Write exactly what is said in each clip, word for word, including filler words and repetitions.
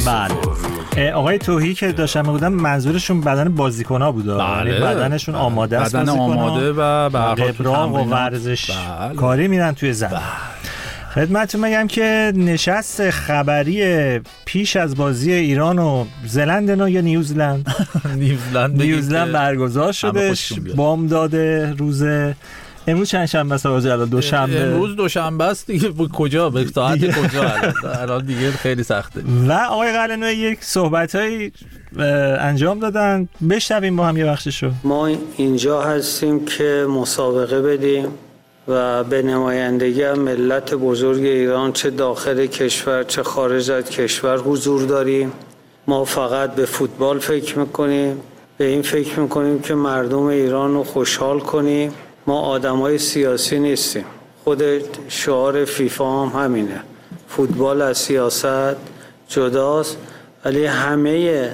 بله. آقای توهی که داشتم میگفتم منظورشون بدن بازیکن‌ها بود. بله. بدنشون آماده است، بدن آماده و به هر حال قبراق و ورزش بله. کاری میرن توی زمین. خدمتتون میگم که نشست خبری پیش از بازی ایران و زلند نو یا نیوزلند نیوزلند نیوزلند برگزار شده. بامداد روز امروز چند شنبه است آقا جلال؟ دوشنبه. امروز دوشنبه است دیگه. کجا به ساعت کجا الان دیگه خیلی سخته. و آقای قلعه‌نویی یک صحبتایی انجام دادن، بشنویم با هم یه بخششو. ما اینجا هستیم که مسابقه بدیم و به نمایندگی ملت بزرگ ایران چه داخل کشور چه خارج از کشور حضور داریم. ما فقط به فوتبال فکر میکنیم، به این فکر میکنیم که مردم ایران رو خوشحال کنیم. ما آدمای سیاسی نیستیم. خود شعار فیفا هم همینه، فوتبال از سیاست جداست، ولی همه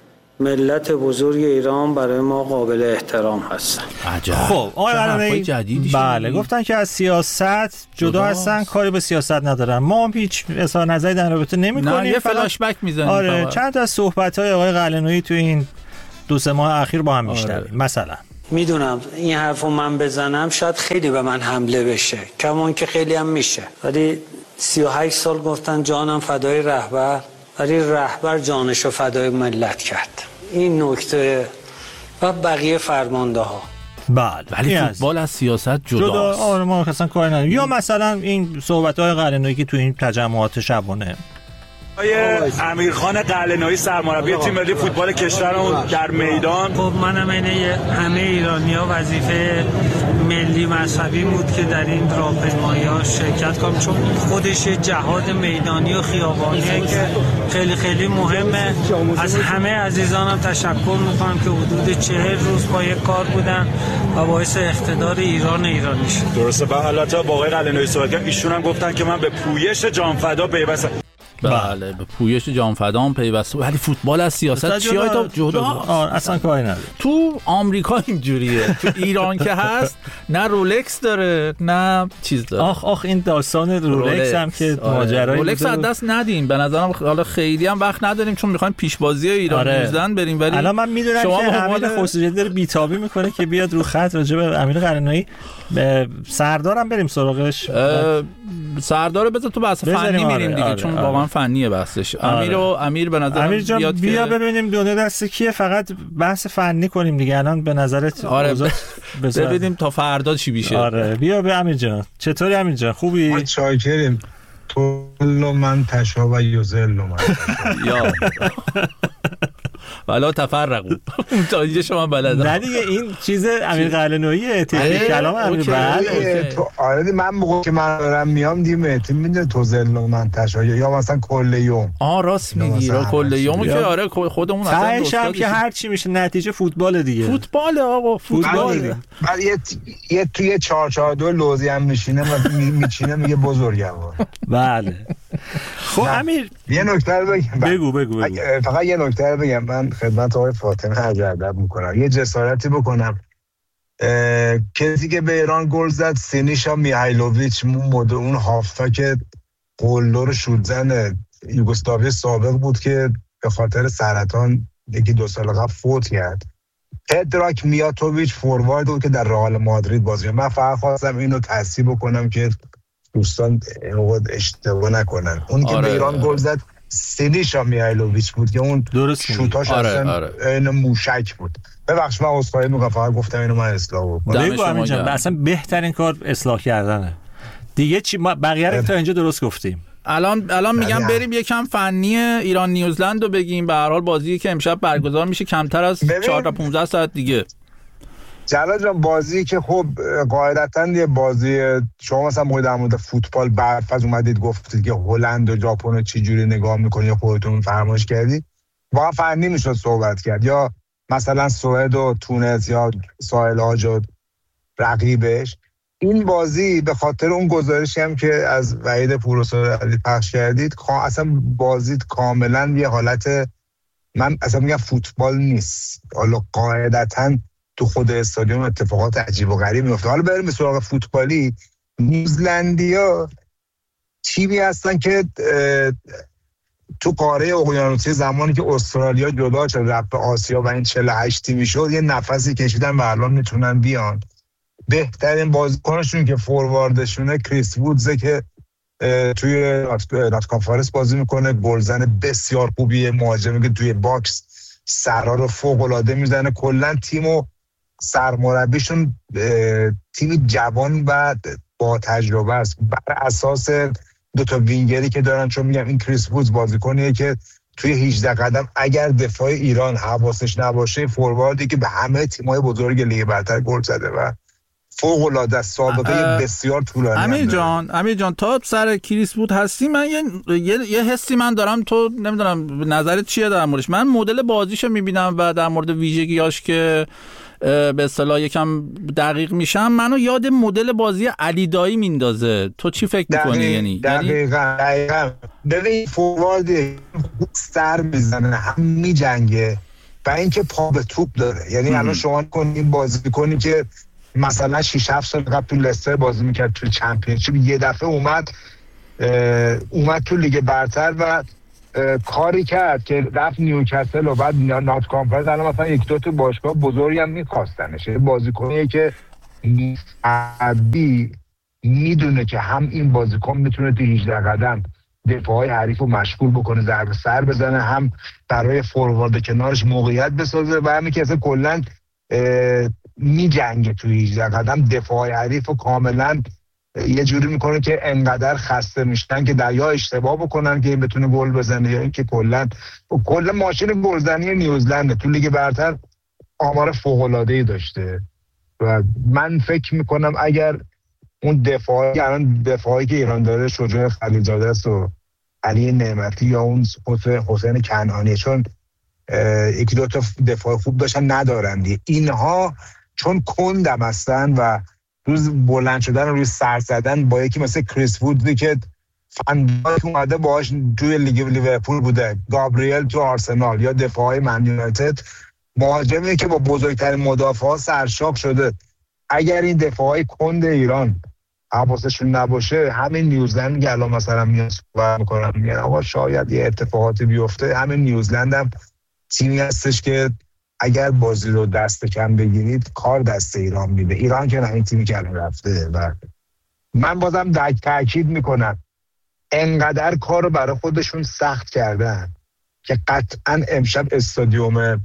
ملت بزرگ ایران برای ما قابل احترام هستن. خب آقای قلعه‌نویی بله گفتن که از سیاست جدا هستن، کاری به سیاست ندارن. ما هم هیچ اظهار نظری در رابطه نمی‌کنیم، یه فلاش بک می‌زنیم. آره چند تا از صحبت‌های آقای قلعه‌نویی تو این دو سه ماه اخیر با هم میشنویم. آره. مثلا میدونم این حرفو من بزنم شاید خیلی به من حمله بشه، کمون که خیلی هم میشه، ولی سی و هشت سال گفتن جانم فدای رهبر، ولی رهبر جانشو فدای ملت کرد. این نکته و بقیه فرمانده ها. بله ولی فوتبال از سیاست جدا. جدا آره ما اصلا کاری نداریم. یا مثلا این صحبت‌های قلعه‌نویی که تو این تجمعات شبانه آقای امیرخان قلعه‌نویی سرمربی تیم ملی فوتبال کشورمون در میدان. خب منم اینه همه ایرانی‌ها وظیفه ملی مذهبی بود که در این راهپیمایی‌ها شرکت کنم، چون خودش جهاد میدانی و خیابانیه که خیلی خیلی مهمه. از همه عزیزانم تشکر میکنم که حدود چهل روز با یک کار بودن و باعث اقتدار ایران ایرانی شد. درسته. و البته با آقای قلعه‌نویی صحبت کردم، ایشون هم گفتن که من به پویش جانفدا پیوستم. بله به پویش جانفدان پیوسته، ولی فوتبال از سیاست چی های تا جدا اصلا کاری نداره. تو آمریکا اینجوریه، تو ایران که هست نه رولکس داره نه چیز داره. آخ آخ این داستان رولکس, رولکس هم که ماجرایی رولکس از دست ندیم به نظرم. حالا خیلی هم وقت نداریم چون میخوایم پیشبازی ایران نیوزلند بریم، ولی الان من میدونم که امیر خسروجدی رو بیتابی میکنه که بیاد رو خط راجع به امیر قلعه‌نویی. سردارم بریم سراغش. سردار بذار تو بحث فنی میریم دیگه. آره. چون واقعا فنیه بحثش. آره. امیر و امیر به نظر امیر جان بیاد بیا که... ببینیم دونه دست کیه، فقط بحث فنی کنیم دیگه. الان به نظرت آره ب... ببینیم تا فردا چی میشه. آره بیا به امیر جان. چطوری امیر جان؟ خوبی؟ ما چاکریم. تو من تشا و یوزل من یا ولا تفرقوا تا اینجا شما بلدم. نه دیگه این چیز امیر قلعه‌نویی تکنیک کلام امیر. بله تو آره من موقع که من دارم میام دیمه تو میدونی تو زل من تشا یا مثلا کل یوم. آه راست میگی کل یومو که آره خودمون اصلا دوستا که هر چی میشه نتیجه فوتبال دیگه. فوتبال آقا فوتبال. بعد یه یه توی چهار چهار دو لوزی هم میشینه و میچینه میگه بزرگوار. بله خب امیر یه نکته رو بگم. بگو بگو بگو. فقط یه نکته رو بگم. من خدمت آقای فاطمه عرض ادب میکنم، یه جسارتی بکنم. کسی که به ایران گل زد سینیشا میهایلوویچ، مود اون هافتا که قلدر شودزن یوگسلاوی سابق بود که به خاطر سرطان یکی دو سال قبل فوت کرد. پدراک میاتوویچ فوروارد بود که در رئال مادرید بازی کرد. من فقط خواستم اینو تصحیح بکنم که دوستان اشتباه نکنن. اون که آره. به ایران گل زد سینیشا میهایلوویچ بود که اون شوتاش آره، اصلا آره. این موشک بود. ببخش من عذرخواهی میکنم، فقط گفتم اینو من اصلاح بکنم. بگو امین جان اصلا بهترین کار اصلاح کردنه دیگه. چی بقیه رو تا اینجا درست گفتیم. الان الان میگم بریم یکم فنی ایران نیوزلند رو بگیم. به هر حال بازی که امشب برگزار میشه کمتر از چهار تا پانزده ساعت دیگه. جلال جان بازی که خب قاعدتاً یه بازی، شما مثلا موقع در مورد فوتبال برفض اومدید گفتید که هلند و ژاپن رو چه جوری نگاه می‌کنید، خودتون فرمایش کردید. واقعا فنی میشد صحبت کرد. یا مثلا سوئد و تونس یا ساحل عاج و رقیبش. این بازی به خاطر اون گزارشی هم که از وحید پورسادی پخش کردید، اصلا بازی کاملا یه حالت، من اصلا میگم فوتبال نیست. حالا قاعدتاً تو خود استادیوم اتفاقات عجیب و غریب میفته. حالا بریم به سراغ فوتبالی. نیوزلندیا تیمی هستن که تو قاره اقیانوسی زمانی که استرالیا جدا شد رفت به آسیا و این چهل و هشت تیمی شد، یه نفسی کشیدن و الان میتونن بیان. بهترین بازیکنشون که فورواردشونه کریس وودزه که توی ناتکام فارست بازی میکنه، گلزن بسیار خوبیه، مهاجمی که توی باکس سرها رو فوق العاده میزنه. کلا تیمو سرمربیشون تیم جوان و با تجربه است بر اساس دو تا وینگری که دارن. چون میگم این کریس وودز بازیکنیه که توی هجده قدم اگر دفاع ایران حواسش نباشه، فورواردی که به همه تیم‌های بزرگ لیگ برتر گل زده و فوق العاده سابقه بسیار طولانی. امیر جان امیر جان تا سر کریس وود هستی، من یه یه, یه حسی من دارم، تو نمیدونم نظرت چیه در موردش. من مدل بازیشو میبینم و در مورد ویژگیاش که به اصطلاح یکم دقیق میشم، منو یاد مدل بازی علی دایی میندازه. تو چی فکر میکنی؟ یعنی دقیقاً دقیقاً ببین فوروارد سر میزنه، هم میجنگه و اینکه پا به توپ داره. یعنی ام. الان شما کنین بازی کنی که مثلا شش هفت سال قبل تو لستر بازی میکرد تو چمپیونشیپ، یه دفعه اومد اومد تو لیگ برتر و کاری کرد که رفت نیوکاسل و بعد نات کانفرنس. الان مثلا یک دو تا باشگاه بزرگی هم می‌خواستنش. بازیکنیه که عادی میدونه که هم این بازیکن میتونه تو هجده قدم دفاعی حریف رو مشغول بکنه، ضربه سر بزنه، هم برای فوروارد کنارش موقعیت بسازه و همین که اصلا کلا میجنگه تو هجده قدم دفاعی حریف رو کاملا یه جوری میکنه که انقدر خسته میشن که در یا اشتباه بکنن که این بتونه گل بزنه یا اینکه کلا کلا ماشین گلزنی نیوزلند تو لیگ برتر آمار فوق العاده ای داشته. و من فکر میکنم اگر اون دفاعی الان دفاعی که ایران داره شجاع خلیلزاده است و علی نعمتی یا اون حسین کنعانی، چون یکی دو تا دفاع خوب داشتن ندارن دیگه. اینها چون کندم هستن و روز بلند شدن روی سر زدن با یکی مثل کریس وودی که فنداک اومده باهاش توی لیگ لیورپول بوده، گابریل تو آرسنال، یا دفاعی من یونایتد، مهاجمی که با بزرگترین مدافعا سرشاخ شده. اگر این دفاعی کند ایران حواسشون نباشه، همین نیوزلند که الان مثلا میاد صحبت میکنن میگن آقا شاید یه اتفاقاتی بیفته، همین نیوزلند هم تیمی هستش که اگر بازی رو دست کم بگیرید کار دست ایران میده. ایران که نه، این تیمی که الان رفته. و من بازم تاکید میکنم انقدر کار رو برای خودشون سخت کردن که قطعا امشب استادیوم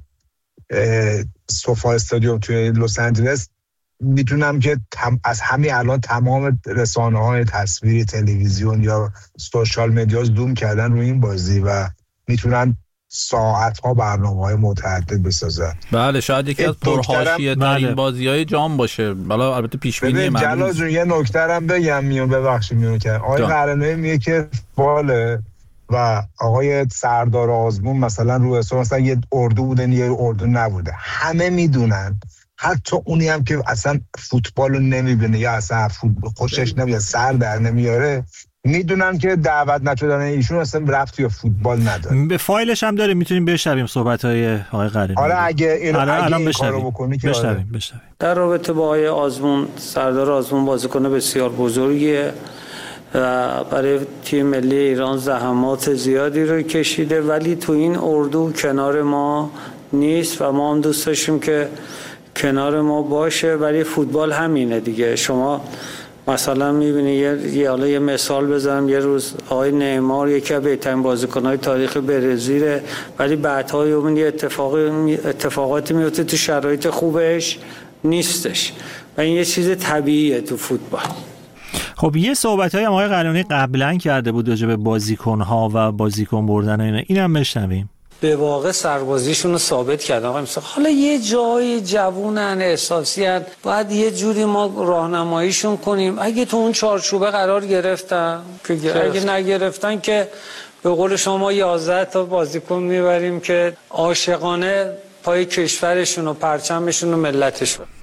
سوفا استادیوم توی لس آنجلس میتونم که تم از همین الان تمام رسانه‌های تصویری، تلویزیون یا سوشال مدیا زوم کردن روی این بازی و میتونن ساعت‌ها برنامه‌های متعدد بسازن. بله شاید یکی از پرحاشیه ترین بله. بازی‌های جام باشه. حالا البته پیش بینی من جلال جون یه نکته هم بگم، میون ببخشید میون که آقای قرنویی میگه که باله و آقای سردار آزمون مثلا رو حساب مثلا یه اردو بودن یه اردو نبوده. همه میدونن، حتی اونی هم که اصلا فوتبال رو نمیبینه یا اصلا فوتبال خوشش نمیاد، سر در نمیاره، میدونن که دعوت نشدن ایشون اصلا رفت یا فوتبال نداره. به فایلش هم داره، میتونیم بشنویم صحبت‌های آقای قرنویی. آره اگه اینو اگه الان این کارو بکنی که بشنویم بشنویم. در رابطه با آقای آزمون، سردار آزمون بازیکن بسیار بزرگیه و برای تیم ملی ایران زحمات زیادی رو کشیده، ولی تو این اردو کنار ما نیست و ما هم دوست داشتیم که کنار ما باشه. ولی فوتبال همینه دیگه. شما مثلا میبینی یه یه حالا یه مثال بزنم، یه روز آقای نیمار یکی از بهترین بازیکن‌های تاریخ برزیل، ولی بعدها اون یه اتفاقی اتفاقاتی میفته تو شرایط خوبش نیستش و این یه چیز طبیعیه تو فوتبال. خب یه صحبت‌های آقای قرنویی قبلا کرده بود راجع به بازیکن‌ها و بازیکن بردن اینا، اینم بشنویم. به واقع سربازیشون رو ثابت کردن. آقا مثلا حالا یه جای جوونن، احساسی هن، باید یه جوری ما راهنماییشون کنیم. اگه تو اون چارچوبه قرار گرفتن که اگه نگرفتن که به قول شما یازده تا بازیکن میبریم که عاشقانه پای کشورشون و پرچمشون و ملتشون.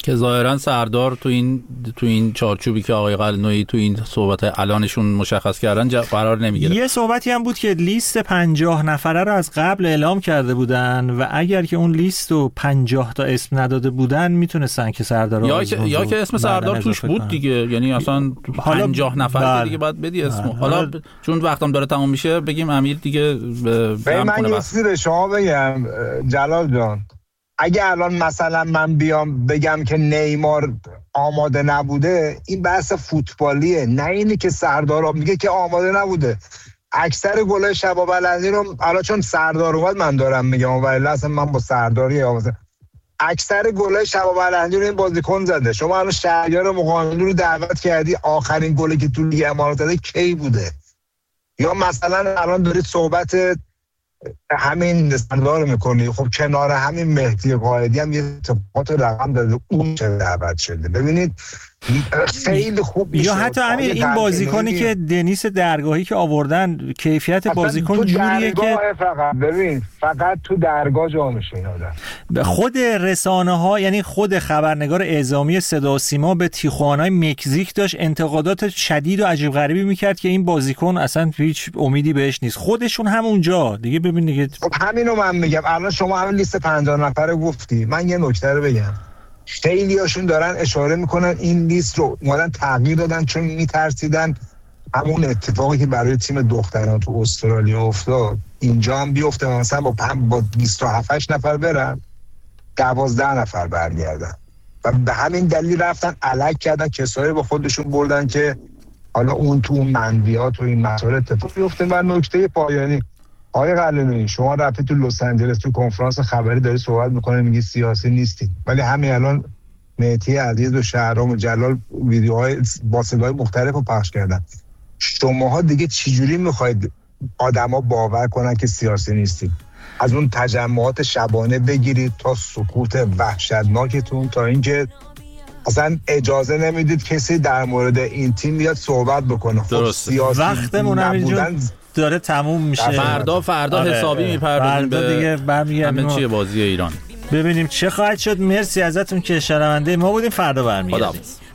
که ظاهرا سردار تو این تو این چارچوبی که آقای قلعه‌نویی تو این صحبت الانشون مشخص کردن قرار نمیگیره. یه صحبتی هم بود که لیست پنجاه نفره رو از قبل اعلام کرده بودن و اگر که اون لیست رو پنجاه تا اسم نداده بودن میتونستن که سردار یا که یا که اسم سردار توش بود دیگه، یعنی اصلا پنجاه نفر دیگه باید بدی اسمو. حالا, حالا چون وقتم داره تموم میشه بگیم امیر دیگه به من یه چیزی به شما بگم جلال جان، اگه الان مثلا من بیام بگم که نیمار آماده نبوده، این بحث فوتبالیه، نه اینی که سردار میگه که آماده نبوده. اکثر گلای شباب الندی رو حالا چون سردار اومد من دارم میگم، ولی اصلا من با سرداری آماده. اکثر گلای شباب الندی رو این بازیکن زده. شما الان شهریار مقاملو رو دعوت کردی، آخرین گلی که تو لیگ امارات زده کی بوده؟ یا مثلا الان دارید صحبت همین سردار میکنی، خب کنار همین مهدی قائدی هم یه اتفاقات رقم داده، اون چه دعوت شده. ببینید خیلی خوب یا حتی همین این بازیکنی که دنیس درگاهی که آوردن، کیفیت بازیکن جوریه که فقط ببین فقط تو درگاه جا میشه آدم. خود رسانه ها، یعنی خود خبرنگار اعزامی صدا و سیما به تیخوانای مکزیک داشت انتقادات شدید و عجیب غریبی میکرد که این بازیکن اصلا هیچ امیدی بهش نیست. خودشون همونجا دیگه ببین دیگه. خب همینو من میگم. الان شما همین لیست پنجاه نفره گفتی، من یه نکته رو بگم. خیلی هاشون دارن اشاره میکنن این لیست رو اومدن تغییر دادن چون میترسیدن همون اتفاقی که برای تیم دختران تو استرالیا افتاد اینجا هم بیفته، مثلا با با بیست و هفت نفر برن دوازده نفر برگردن و به همین دلیل رفتن الک کردن، کسایی با خودشون بردن که حالا اون تو منویات و این مسائل اتفاق بیفته. و نکته پایانی، آقای قلعه‌نویی شما رفتی تو لس آنجلس تو کنفرانس خبری داری صحبت میکنه میگی سیاسی نیستی، ولی همین الان مهدی عزیز و شهرام و جلال ویدیوهای با صدای مختلف رو پخش کردن. شماها دیگه چجوری میخواید آدما باور کنن که سیاسی نیستید؟ از اون تجمعات شبانه بگیرید تا سکوت وحشتناکتون، تا اینکه اصلا اجازه نمیدید کسی در مورد این تیم بیاد صحبت بکنه. خب سیاسی وقتمون نبودن داره تموم میشه. فردا فردا آره حسابی میپردازیم به دیگه برمیگردیم چیه بازی ایران، ببینیم چه خواهد شد. مرسی ازتون که شنونده ما بودیم. فردا برمیگردیم.